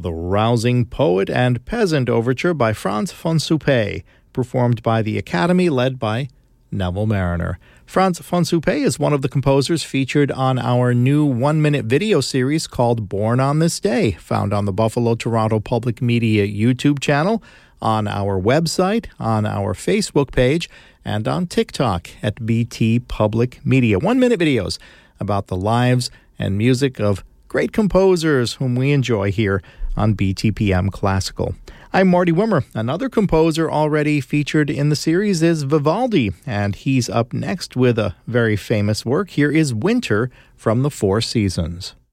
the rousing Poet and Peasant Overture by Frans van Suppé, performed by the Academy led by Neville Marriner. Frans van Suppé is one of the composers featured on our new one-minute video series called Born on This Day, found on the Buffalo Toronto Public Media YouTube channel, on our website, on our Facebook page, and on TikTok at BT Public Media. One-minute videos about the lives and music of great composers whom we enjoy here on BTPM Classical. I'm Marty Wimmer. Another composer already featured in the series is Vivaldi, and he's up next with a very famous work. Here is Winter from the Four Seasons.